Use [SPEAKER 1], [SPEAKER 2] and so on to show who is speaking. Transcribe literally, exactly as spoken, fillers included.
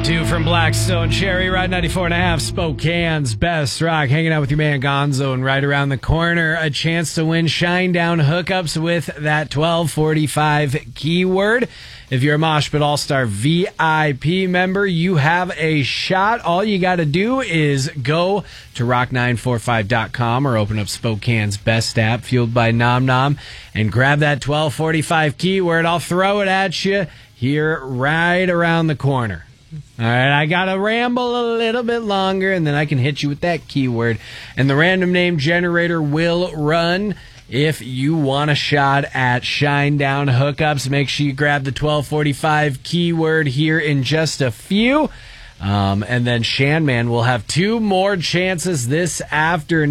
[SPEAKER 1] Two from Blackstone Cherry Ride ninety-four and a half, Spokane's best rock. Hanging out with your man Gonzo, and right around the corner, a chance to win Shinedown hookups with that twelve forty-five keyword. If you're a Mosh Pit All-Star V I P member, you have a shot. All you got to do is go to rock nine forty-five dot com or open up Spokane's best app, fueled by Nom Nom, and grab that twelve forty-five keyword. I'll throw it at you here right around the corner. All right, I got to ramble a little bit longer, and then I can hit you with that keyword. And the random name generator will run. If you want a shot at Shinedown hookups, make sure you grab the twelve forty-five keyword here in just a few. Um, and then Shanman will have two more chances this afternoon.